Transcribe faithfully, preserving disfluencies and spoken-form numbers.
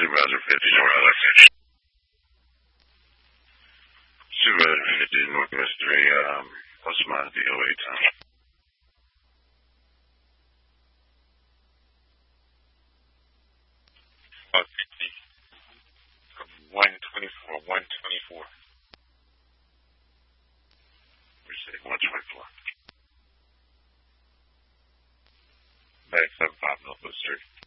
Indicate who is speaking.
Speaker 1: Supervisor fifty, Supervisor fifty. Supervisor fifty, Northwest three, um, what's my D O A time?
Speaker 2: Uh, fifty. one twenty-four, one twenty-four.
Speaker 1: We say one twenty-four.
Speaker 2: Back seven five, Northwest three.